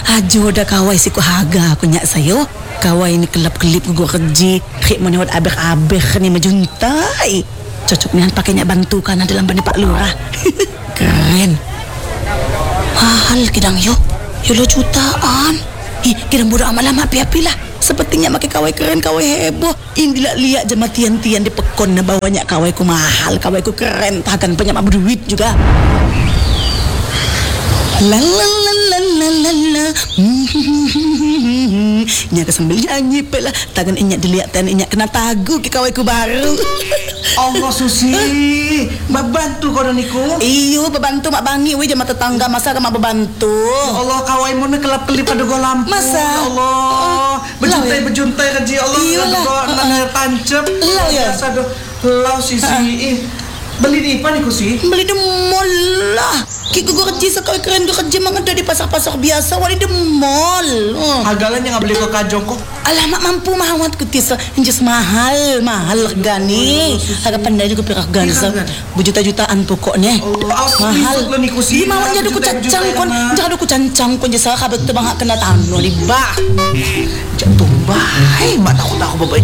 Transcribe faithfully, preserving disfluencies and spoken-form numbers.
Ajo dah kawai si ku haga aku nyak sayo. Kawai ni kelap-kelip ku kerji. Khik menewat abek-abek ni majuntai. Cocok nian pakai nyak bantu kan dalam bani Pak Lurah. Keren. Mahal kidang yo. Yo lo jutaan. Ih, kidang bodoh amat lama api-api lah. Sepertinya makai kawai keren, kawai heboh. Indilah lihat jema tian-tian di pekon na bawanya kawai ku mahal, kawai ku keren. Takkan banyak berduit juga. La la la la la la la. Nya ke sambil nyanyi pelah. Tangan inyak dilihat dan inyak kena tagu ke kawai ku baru. Allah Susi, membantu kau niku. Iyo, bebantu mak bangi we jama tetangga masa ke mak bebantu. Ya Allah, kawai mun kelap-kelip pada go lampu. Masa? Ya Allah, bejuntai-bejuntai kerja Allah. Iyalah. Nang tancap. Lau ya. Aduh, lau sisi. Beli di apa niku sih? Beli di mall lah. Ki gue kerja sekali keren gue kerja mang ada di pasar-pasar biasa wali di mall. Oh. Hagalan yang beli ke kajong kok. Alamak mampu mahawat ku tisa. Injes mahal, mahal gani. Harga pandai juga pirah gansa. Berjuta-jutaan pokoknya. Allah, mahal. Lo niku sih. Di mawon jadi ku cancang kon. Jadi ku cancang kon jasa kabeh tebang kena tanu di bah. Jantung bae, mak takut aku bapak